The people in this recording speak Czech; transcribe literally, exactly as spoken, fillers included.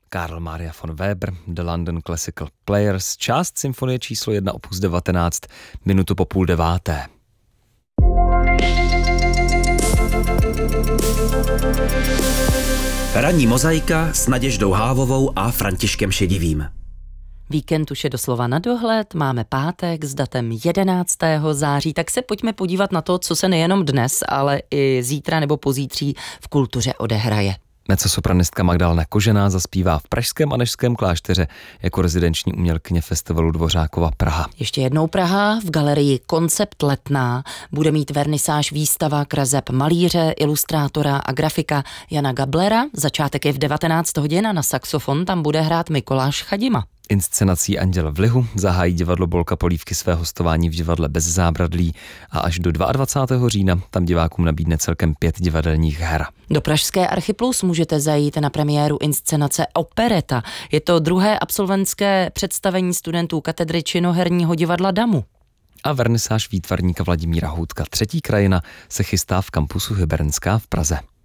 Karl Maria von Weber, The London Classical Players, část symfonie číslo jedna opus devatenáct, minutu po půl deváté. Ranní mozaika s Naděždou Hávovou a Františkem Šedivým. Víkend už je doslova na dohled, máme pátek s datem jedenáctého září, tak se pojďme podívat na to, co se nejenom dnes, ale i zítra nebo pozítří v kultuře odehraje. Mezzosopranistka Magdalena Kožená zaspívá v pražském Anežském klášteře jako rezidenční umělkyně festivalu Dvořákova Praha. Ještě jednou Praha v galerii Koncept Letná bude mít vernisáž výstava kreseb malíře, ilustrátora a grafika Jana Gablera. Začátek je v devatenáct hodin a na saxofon tam bude hrát Mikoláš Chadima. Inscenací Anděl v lihu zahájí divadlo Bolka Polívky své hostování v divadle Bez zábradlí a až do dvacátého druhého října tam divákům nabídne celkem pět divadelních her. Do pražské Archiplus můžete zajít na premiéru inscenace Opereta. Je to druhé absolventské představení studentů katedry činoherního divadla Damu. A vernisáž výtvarníka Vladimíra Houtka Třetí krajina se chystá v kampusu Hybernská v Praze.